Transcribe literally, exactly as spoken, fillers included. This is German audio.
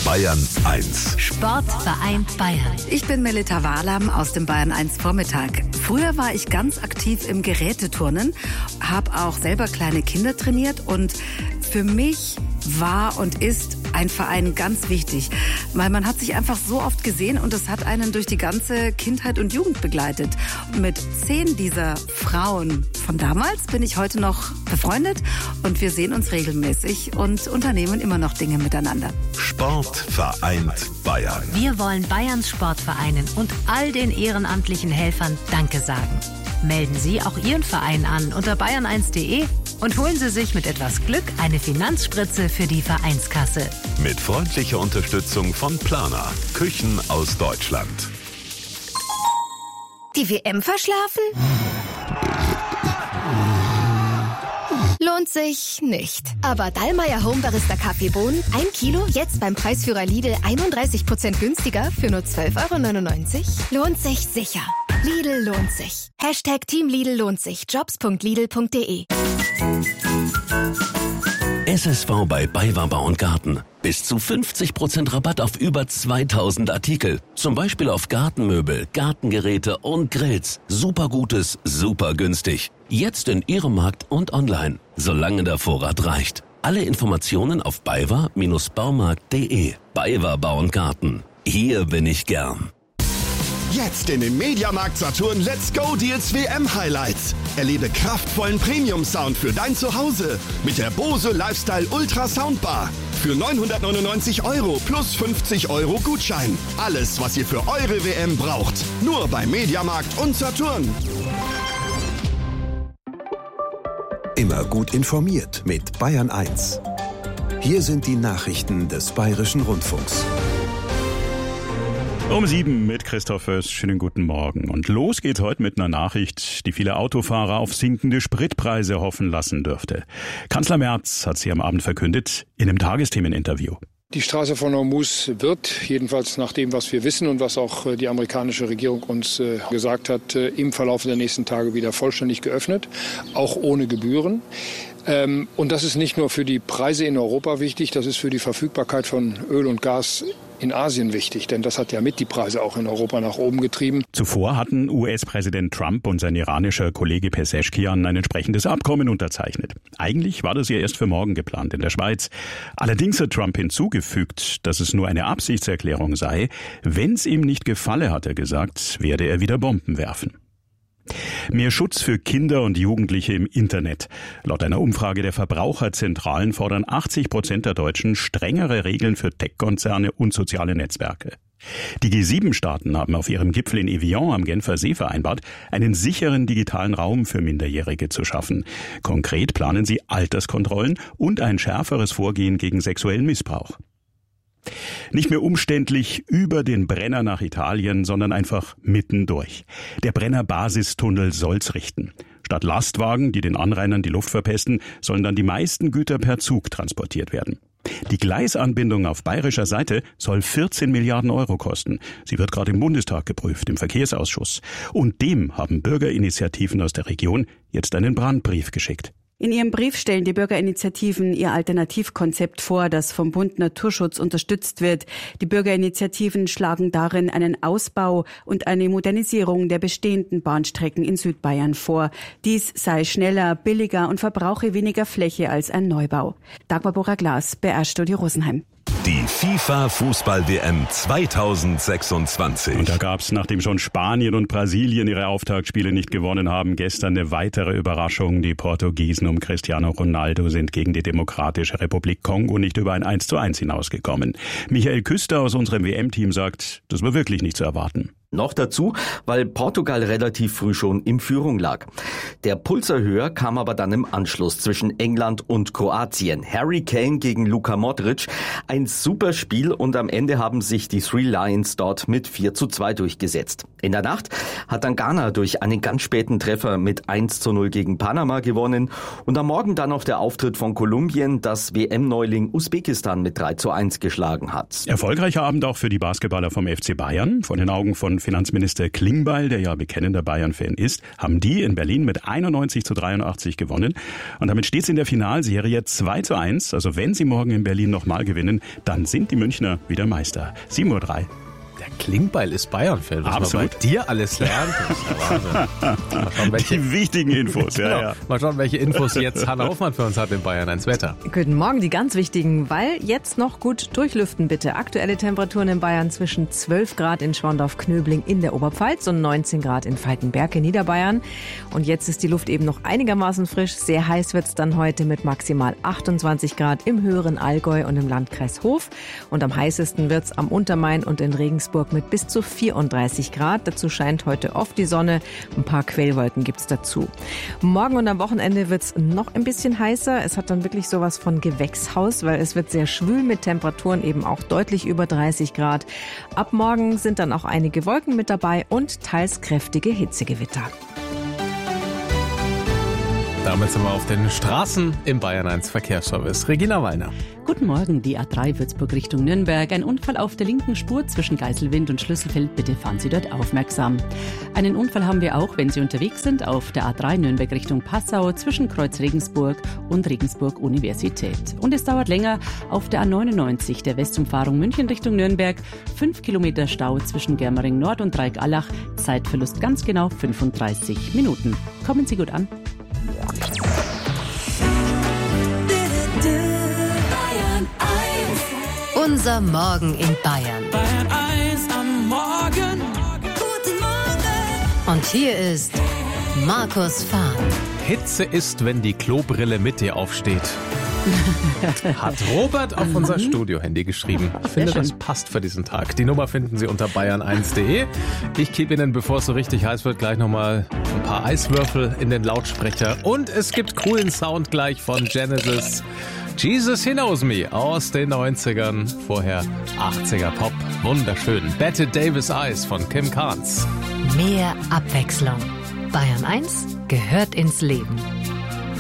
Bayern eins. Sportverein Bayern. Ich bin Melita Wahlam aus dem Bayern eins Vormittag. Früher war ich ganz aktiv im Geräteturnen, habe auch selber kleine Kinder trainiert und für mich war und ist ein Verein ganz wichtig, weil man hat sich einfach so oft gesehen und es hat einen durch die ganze Kindheit und Jugend begleitet. Mit zehn dieser Frauen von damals bin ich heute noch befreundet und wir sehen uns regelmäßig und unternehmen immer noch Dinge miteinander. Sport vereint Bayern. Wir wollen Bayerns Sportvereinen und all den ehrenamtlichen Helfern Danke sagen. Melden Sie auch Ihren Verein an unter bayern eins punkt de und holen Sie sich mit etwas Glück eine Finanzspritze für die Vereinskasse. Mit freundlicher Unterstützung von Plana, Küchen aus Deutschland. Die W M verschlafen? Lohnt sich nicht. Aber Dallmayr Home Barista Kaffeebohnen, ein Kilo, jetzt beim Preisführer Lidl einunddreißig Prozent günstiger für nur zwölf Euro neunundneunzig. Lohnt sich sicher. Lidl lohnt sich. Hashtag Team Lidl lohnt sich. Jobs punkt lidl punkt de. S S V bei BayWa Bau und Garten. Bis zu fünfzig Prozent Rabatt auf über zweitausend Artikel. Zum Beispiel auf Gartenmöbel, Gartengeräte und Grills. Super Gutes, super günstig. Jetzt in Ihrem Markt und online. Solange der Vorrat reicht. Alle Informationen auf baywa Baumarkt punkt de. BayWa Bau und Garten. Hier bin ich gern. Jetzt in den Mediamarkt Saturn Let's Go Deals W M Highlights. Erlebe kraftvollen Premium-Sound für dein Zuhause mit der Bose Lifestyle Ultra Soundbar. Für neunhundertneunundneunzig Euro plus fünfzig Euro Gutschein. Alles, was ihr für eure W M braucht. Nur bei Mediamarkt und Saturn. Immer gut informiert mit Bayern eins. Hier sind die Nachrichten des Bayerischen Rundfunks. Um sieben mit Christoph Föß. Schönen guten Morgen. Und los geht's heute mit einer Nachricht, die viele Autofahrer auf sinkende Spritpreise hoffen lassen dürfte. Kanzler Merz hat sie am Abend verkündet in einem Tagesthemeninterview. Die Straße von Hormuz wird, jedenfalls nach dem, was wir wissen und was auch die amerikanische Regierung uns gesagt hat, im Verlauf der nächsten Tage wieder vollständig geöffnet, auch ohne Gebühren. Und das ist nicht nur für die Preise in Europa wichtig, das ist für die Verfügbarkeit von Öl und Gas in Asien wichtig, denn das hat ja mit die Preise auch in Europa nach oben getrieben. Zuvor hatten U S-Präsident Trump und sein iranischer Kollege Pezeshkian ein entsprechendes Abkommen unterzeichnet. Eigentlich war das ja erst für morgen geplant in der Schweiz. Allerdings hat Trump hinzugefügt, dass es nur eine Absichtserklärung sei. Wenn es ihm nicht gefalle, hat er gesagt, werde er wieder Bomben werfen. Mehr Schutz für Kinder und Jugendliche im Internet. Laut einer Umfrage der Verbraucherzentralen fordern achtzig Prozent der Deutschen strengere Regeln für Tech-Konzerne und soziale Netzwerke. Die G sieben Staaten haben auf ihrem Gipfel in Evian am Genfer See vereinbart, einen sicheren digitalen Raum für Minderjährige zu schaffen. Konkret planen sie Alterskontrollen und ein schärferes Vorgehen gegen sexuellen Missbrauch. Nicht mehr umständlich über den Brenner nach Italien, sondern einfach mittendurch. Der Brenner-Basistunnel soll's richten. Statt Lastwagen, die den Anrainern die Luft verpesten, sollen dann die meisten Güter per Zug transportiert werden. Die Gleisanbindung auf bayerischer Seite soll vierzehn Milliarden Euro kosten. Sie wird gerade im Bundestag geprüft, im Verkehrsausschuss. Und dem haben Bürgerinitiativen aus der Region jetzt einen Brandbrief geschickt. In ihrem Brief stellen die Bürgerinitiativen ihr Alternativkonzept vor, das vom Bund Naturschutz unterstützt wird. Die Bürgerinitiativen schlagen darin einen Ausbau und eine Modernisierung der bestehenden Bahnstrecken in Südbayern vor. Dies sei schneller, billiger und verbrauche weniger Fläche als ein Neubau. Dagmar Bora-Glas, B R-Studio Rosenheim. Die FIFA-Fußball-W M zweitausendsechsundzwanzig. Und da gab's, nachdem schon Spanien und Brasilien ihre Auftaktspiele nicht gewonnen haben, gestern eine weitere Überraschung. Die Portugiesen um Cristiano Ronaldo sind gegen die Demokratische Republik Kongo nicht über ein eins zu eins hinausgekommen. Michael Küster aus unserem W M-Team sagt, das war wirklich nicht zu erwarten. Noch dazu, weil Portugal relativ früh schon in Führung lag. Der Pulserhöher kam aber dann im Anschluss zwischen England und Kroatien. Harry Kane gegen Luka Modric. Ein super Spiel und am Ende haben sich die Three Lions dort mit vier zu zwei durchgesetzt. In der Nacht hat dann Ghana durch einen ganz späten Treffer mit eins zu null gegen Panama gewonnen. Und am Morgen dann noch der Auftritt von Kolumbien, das W M-Neuling Usbekistan mit drei zu eins geschlagen hat. Erfolgreicher Abend auch für die Basketballer vom F C Bayern. Von den Augen von Finanzminister Klingbeil, der ja bekennender Bayern-Fan ist, haben die in Berlin mit einundneunzig zu dreiundachtzig gewonnen. Und damit steht es in der Finalserie zwei zu eins. Also wenn sie morgen in Berlin nochmal gewinnen, dann sind die Münchner wieder Meister. sieben Uhr drei. Der Klingbeil ist Bayern-Fan. Was Absolut. man bei dir alles lernt. Das ist ja Wahnsinn. Mal schauen, welche, die wichtigen Infos, ja, genau. ja. Mal schauen, welche Infos jetzt Hanna Hofmann für uns hat in Bayern eins Wetter. Guten Morgen, die ganz wichtigen, weil jetzt noch gut durchlüften bitte. Aktuelle Temperaturen in Bayern zwischen zwölf Grad in Schwandorf-Knöbling in der Oberpfalz und neunzehn Grad in Falkenberg in Niederbayern. Und jetzt ist die Luft eben noch einigermaßen frisch. Sehr heiß wird es dann heute mit maximal achtundzwanzig Grad im höheren Allgäu und im Landkreis Hof. Und am heißesten wird es am Untermain und in Regensburg mit bis zu vierunddreißig Grad. Dazu scheint heute oft die Sonne. Ein paar Quellwolken gibt es dazu. Morgen und am Wochenende wird es noch ein bisschen heißer. Es hat dann wirklich sowas von Gewächshaus, weil es wird sehr schwül mit Temperaturen eben auch deutlich über dreißig Grad. Ab morgen sind dann auch einige Wolken mit dabei und teils kräftige Hitzegewitter. Damit sind wir auf den Straßen im Bayern eins Verkehrsservice. Regina Wallner. Guten Morgen, die A drei Würzburg Richtung Nürnberg. Ein Unfall auf der linken Spur zwischen Geiselwind und Schlüsselfeld. Bitte fahren Sie dort aufmerksam. Einen Unfall haben wir auch, wenn Sie unterwegs sind, auf der A drei Nürnberg Richtung Passau zwischen Kreuz Regensburg und Regensburg Universität. Und es dauert länger auf der A neunundneunzig, der Westumfahrung München Richtung Nürnberg. Fünf Kilometer Stau zwischen Germering Nord und Dreieckallach. Zeitverlust ganz genau fünfunddreißig Minuten. Kommen Sie gut an. Unser Morgen in Bayern. Bayern eins am Morgen. Guten Morgen. Und hier ist Markus Fahn. Hitze ist, wenn die Klobrille mit dir aufsteht. Hat Robert auf unser Studio-Handy geschrieben. Ich finde, das passt für diesen Tag. Die Nummer finden Sie unter bayern eins punkt de. Ich gebe Ihnen, bevor es so richtig heiß wird, gleich nochmal ein paar Eiswürfel in den Lautsprecher. Und es gibt coolen Sound gleich von Genesis. Jesus He Knows Me aus den neunzigern. Vorher achtziger Pop. Wunderschön. Bette Davis Eyes von Kim Carnes. Mehr Abwechslung. Bayern eins gehört ins Leben.